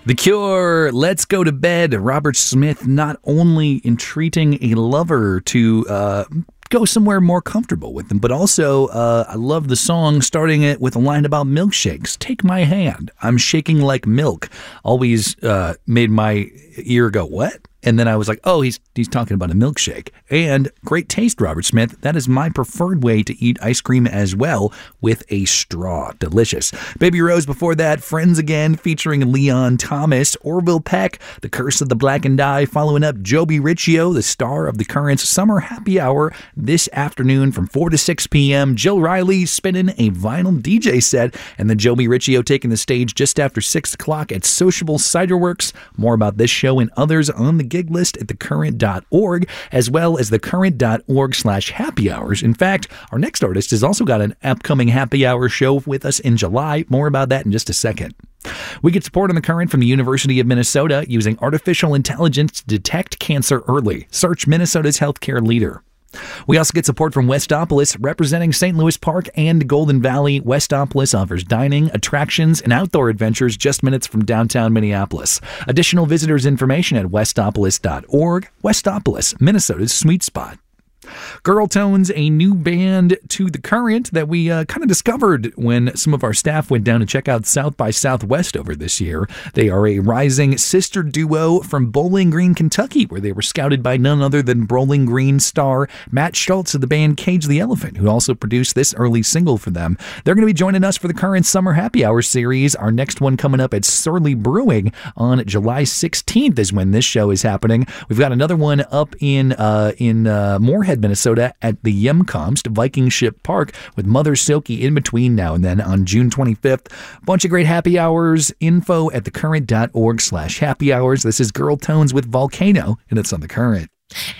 The Cure, Let's Go to Bed. Robert Smith not only entreating a lover to go somewhere more comfortable with them, but also I love the song starting it with a line about milkshakes. Take my hand. I'm shaking like milk. Always made my ear go, what? And then I was like, oh, he's talking about a milkshake. And great taste, Robert Smith. That is my preferred way to eat ice cream as well, with a straw. Delicious. Baby Rose before that, Friends Again, featuring Leon Thomas. Orville Peck, The Curse of the Blackened Eye, following up Joby Riccio, the star of the Current's Summer Happy Hour this afternoon from 4 to 6 p.m. Jill Riley spinning a vinyl DJ set, and then Joby Riccio taking the stage just after 6 o'clock at Sociable Ciderworks. More about this show and others on the gig list at thecurrent.org, as well as thecurrent.org/happy hours. In fact, our next artist has also got an upcoming happy hour show with us in July. More about that in just a second. We get support on The Current from the University of Minnesota using artificial intelligence to detect cancer early. Search Minnesota's healthcare leader. We also get support from Westopolis, representing St. Louis Park and Golden Valley. Westopolis offers dining, attractions, and outdoor adventures just minutes from downtown Minneapolis. Additional visitors information at westopolis.org. Westopolis, Minnesota's sweet spot. Girl Tones, a new band to The Current that we kind of discovered when some of our staff went down to check out South by Southwest over this year. They are a rising sister duo from Bowling Green, Kentucky, where they were scouted by none other than Bowling Green star Matt Schultz of the band Cage the Elephant, who also produced this early single for them. They're going to be joining us for the Current Summer Happy Hour series. Our next one coming up at Surly Brewing on July 16th is when this show is happening. We've got another one up in Moorhead, Minnesota at the Yemkomst Viking Ship Park with Mother Silky in between now and then on June 25th. Bunch of great happy hours. Info at thecurrent.org/happy hours. This is Girl Tones with Volcano, and it's on The Current.